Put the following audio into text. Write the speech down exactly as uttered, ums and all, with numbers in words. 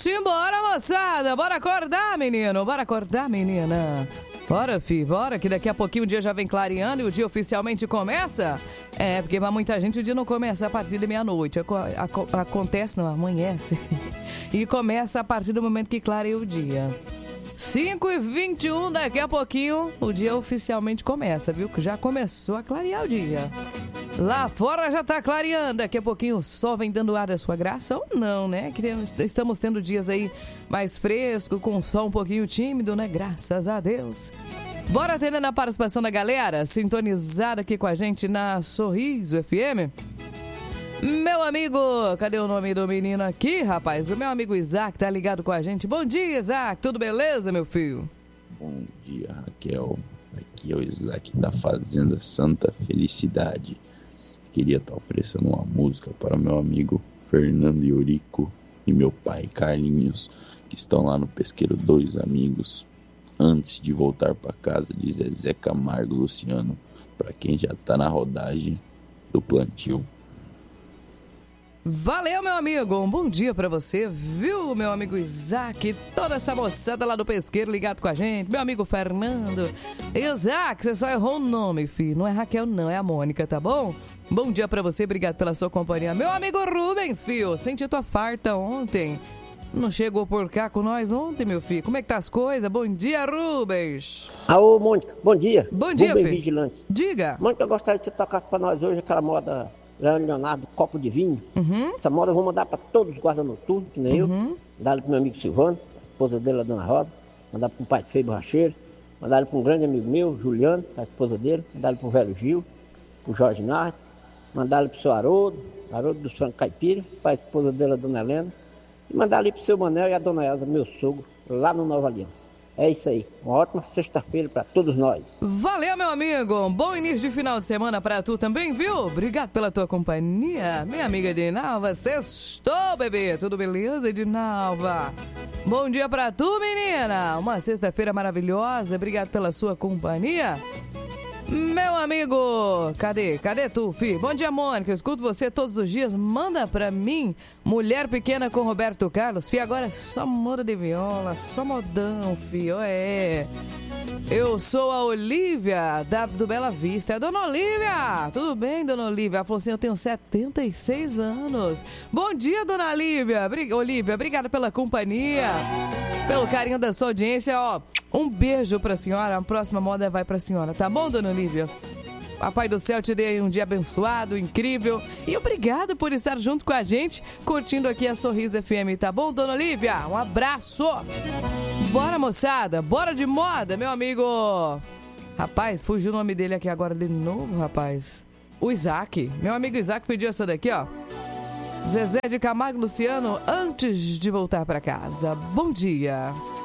Simbora, moçada! Bora acordar, menino! Bora acordar, menina! Bora, fi, bora, que daqui a pouquinho o dia já vem clareando e o dia oficialmente começa. É, porque pra muita gente o dia não começa a partir de meia-noite. Aco- aco- acontece, não, amanhece. E começa a partir do momento que clareia o dia. cinco e vinte e um, daqui a pouquinho o dia oficialmente começa, viu? Que já começou a clarear o dia. Lá fora já tá clareando, daqui a pouquinho o sol vem dando ar da sua graça ou não, né? Que temos, estamos tendo dias aí mais frescos, com o sol um pouquinho tímido, né? Graças a Deus. Bora atender a participação da galera, sintonizada aqui com a gente na Sorriso F M. Meu amigo, cadê o nome do menino aqui, rapaz? O meu amigo Isaac tá ligado com a gente. Bom dia, Isaac, tudo beleza, meu filho? Bom dia, Raquel. Aqui é o Isaac da Fazenda Santa Felicidade. Queria estar oferecendo uma música para o meu amigo Fernando Eurico e meu pai Carlinhos, que estão lá no Pesqueiro Dois Amigos, antes de voltar para casa de Zezé Camargo e Luciano, para quem já está na rodagem do plantio. Valeu, meu amigo, um bom dia pra você, viu, meu amigo Isaac, toda essa moçada lá do Pesqueiro ligado com a gente, meu amigo Fernando. Isaac, você só errou o nome, filho, não é Raquel não, é a Mônica, tá bom? Bom dia pra você, obrigado pela sua companhia. Meu amigo Rubens, filho, senti tua farta ontem, não chegou por cá com nós ontem, meu filho, como é que tá as coisas? Bom dia, Rubens. Alô, Mônica, bom dia. Bom dia, Rubem filho. Vigilante. Diga. Mônica, eu gostaria de você tocar pra nós hoje aquela moda Leonardo, copo de vinho. Uhum. Essa moda eu vou mandar pra todos os guardas noturnos, que nem Uhum. eu. Mandar pro meu amigo Silvano, a esposa dele, a Dona Rosa. Mandar pro pai feio borracheiro. Mandar pra um grande amigo meu, Juliano, a esposa dele. Mandar pro velho Gil, pro Jorge Nardo. Mandar pro seu Haroldo, Haroldo do Franco Caipira, pra esposa dele, a Dona Helena. E mandar ali pro seu Manel e a Dona Elza, meu sogro, lá no Nova Aliança. É isso aí. Uma ótima sexta-feira pra todos nós. Valeu, meu amigo. Bom início de final de semana pra tu também, viu? Obrigado pela tua companhia. Minha amiga Edinalva, sextou, bebê. Tudo beleza, Edinalva? Bom dia pra tu, menina. Uma sexta-feira maravilhosa. Obrigado pela sua companhia. Meu amigo, cadê? Cadê tu, fi? Bom dia, Mônica. Eu escuto você todos os dias. Manda pra mim Mulher Pequena com Roberto Carlos. Fi, agora é só moda de viola, só modão, fi. Oh, é. Eu sou a Olívia, da, do Bela Vista. É a Dona Olívia. Tudo bem, Dona Olívia? Ela falou assim, eu tenho setenta e seis anos. Bom dia, Dona Olívia. Bri- Olívia, obrigada pela companhia, pelo carinho da sua audiência. Ó, um beijo pra senhora. A próxima moda vai pra senhora, tá bom, Dona Olívia? Papai do céu te dê um dia abençoado, incrível. E obrigado por estar junto com a gente, curtindo aqui a Sorriso F M, tá bom, Dona Olívia? Um abraço. Bora, moçada, bora de moda, meu amigo. Rapaz, fugiu o nome dele aqui agora de novo, rapaz. O Isaac, meu amigo Isaac pediu essa daqui, ó. Zezé de Camargo e Luciano, antes de voltar pra casa. Bom dia.